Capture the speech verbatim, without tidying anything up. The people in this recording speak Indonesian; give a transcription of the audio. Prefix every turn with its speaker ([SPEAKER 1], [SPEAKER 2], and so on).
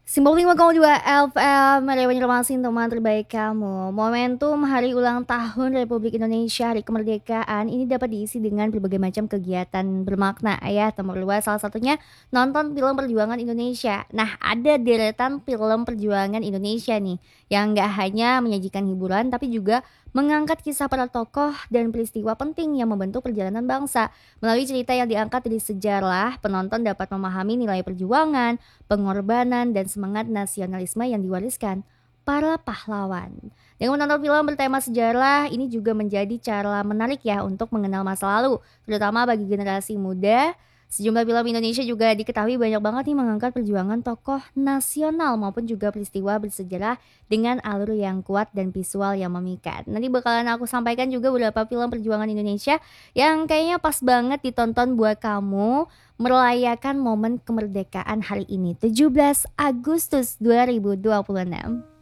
[SPEAKER 1] Simbol lima koma dua F M, Radio Banjarmasin, teman terbaik kamu. Momentum Hari Ulang Tahun Republik Indonesia, Hari Kemerdekaan ini dapat diisi dengan berbagai macam kegiatan bermakna ya, terluas salah satunya nonton film perjuangan Indonesia. Nah, ada deretan film perjuangan Indonesia nih, yang nggak hanya menyajikan hiburan tapi juga mengangkat kisah para tokoh dan peristiwa penting yang membentuk perjalanan bangsa. Melalui cerita yang diangkat dari sejarah, penonton dapat memahami nilai perjuangan, pengorbanan, dan semangat nasionalisme yang diwariskan para pahlawan. Dengan menonton film bertema sejarah, ini juga menjadi cara menarik ya untuk mengenal masa lalu, terutama bagi generasi muda. Sejumlah film Indonesia juga diketahui banyak banget nih mengangkat perjuangan tokoh nasional maupun juga peristiwa bersejarah dengan alur yang kuat dan visual yang memikat. Nanti bakalan aku sampaikan juga beberapa film perjuangan Indonesia yang kayaknya pas banget ditonton buat kamu merayakan momen kemerdekaan hari ini, tujuh belas Agustus dua ribu dua puluh enam.